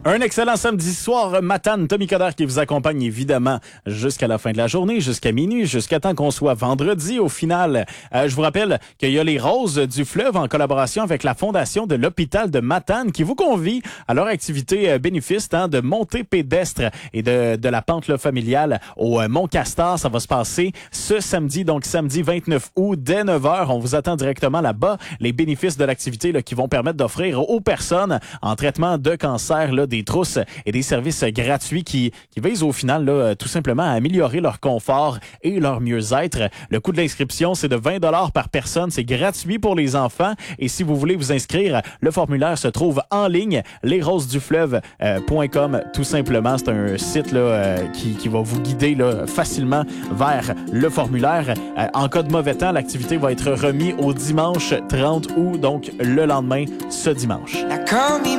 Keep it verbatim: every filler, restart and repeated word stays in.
Un excellent samedi soir, Matane, Tommy Coderre qui vous accompagne évidemment jusqu'à la fin de la journée, jusqu'à minuit, jusqu'à temps qu'on soit vendredi au final. Euh, je vous rappelle qu'il y a les Roses du Fleuve en collaboration avec la Fondation de l'Hôpital de Matane qui vous convie à leur activité euh, bénéfice hein, de montée pédestre et de, de la pente là, familiale au euh, Mont Castor. Ça va se passer ce samedi, donc samedi vingt-neuf août dès neuf heures. On vous attend directement là-bas. Les bénéfices de l'activité là, qui vont permettre d'offrir aux personnes en traitement de cancer là, des trousses et des services gratuits qui, qui visent au final là, tout simplement à améliorer leur confort et leur mieux-être. Le coût de l'inscription, c'est de vingt dollars par personne. C'est gratuit pour les enfants. Et si vous voulez vous inscrire, le formulaire se trouve en ligne, les roses du fleuve point com tout simplement. C'est un site là, euh, qui, qui va vous guider là, facilement vers le formulaire. Euh, en cas de mauvais temps, l'activité va être remise au dimanche trente août, donc le lendemain, ce dimanche.